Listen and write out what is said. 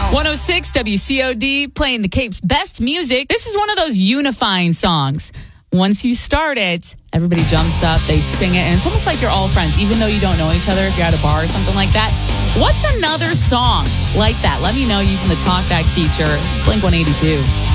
106 WCOD playing the Cape's best music. This is one of those unifying songs. Once you start it, everybody jumps up, they sing it, and it's almost like you're all friends, even though you don't know each other if you're at a bar or something like that. What's another song like that? Let me know using the TalkBack feature. It's Blink 182.